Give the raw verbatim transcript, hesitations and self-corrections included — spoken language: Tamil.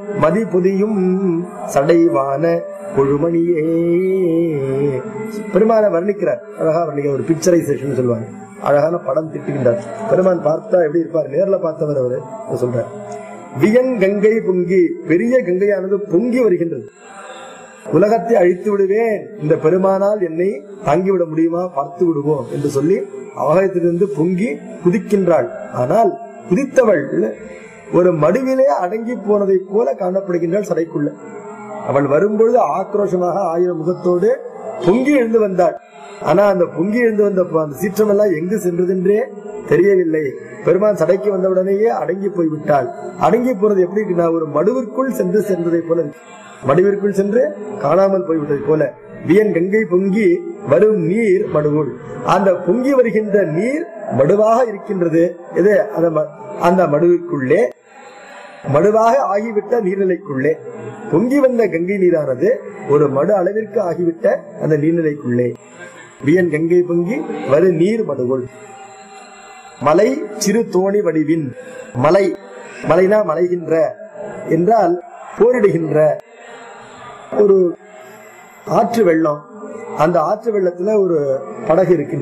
மதி புதியும் சடைவான கொழுமணியே. பெருமானை வர்ணிக்கிறார், அழகா வர்ணிக்கிற ஒரு பிக்சரைசேஷன் சொல்லுவாங்க, அழகான படம் திட்டுகின்றார். பெருமான் பார்த்தா எப்படி இருப்பார், நேர்ல பார்த்தவர் அவரு சொல்றார். வியன் கங்கை பொங்கி, பெரிய கங்கையானது பொங்கி வருகின்றது. உலகத்தை அழித்து விடுவேன், இந்த பெருமானால் என்னை தாங்கிவிட முடியுமா, பார்த்து விடுவோம் என்று சொல்லி ஆகாயத்திலிருந்து பொங்கி குதிக்கின்றாள். ஆனால் குதித்தவள் ஒரு மடுவிலே அடங்கி போனதை போல காணப்படுகின்றாள் சடைக்குள்ள. அவள் வரும்பொழுது ஆக்ரோஷமாக ஆயிரம் முகத்தோடு பொங்கி எழுந்து வந்தாள். ஆனா அந்த பொங்கி எழுந்து வந்த அந்த சீற்றம் எல்லாம் எங்கு சென்றதென்றே தெரியவில்லை. பெருமான் சடைக்கு வந்தவுடனேயே அடங்கி போய்விட்டாள். அடங்கி போறது எப்படி இருக்குன்னா, ஒரு மடுவிற்குள் சென்று சென்றதை போல இருக்கு. மடுவிற்குள் சென்று காணாமல் போய்விட்டதை போல. வியன் கங்கை பொங்கி வரும் நீர் மடுவுள், அந்த பொங்கி வருகின்ற நீர் மடுவாக இருக்கின்றது. இது அந்த மடுவிற்குள்ளே, மடுவாக ஆகிவிட்ட நீர்நிலைக்குள்ளே பொங்கி வந்த கங்கை நீரானது ஒரு மடு அளவிற்கு ஆகிவிட்ட அந்த நீர்நிலைக்குள்ளே. வியன் கங்கை பொங்கி வரு நீர் மடுவுள். மலை சிறு தோணி வடிவின், மலை மலைனா மலைகின்ற என்றால் போரிடுகின்ற ஒரு ஆற்று வெள்ளம். அந்த ஆற்று வெள்ளத்துல ஒரு படகு இருக்கு.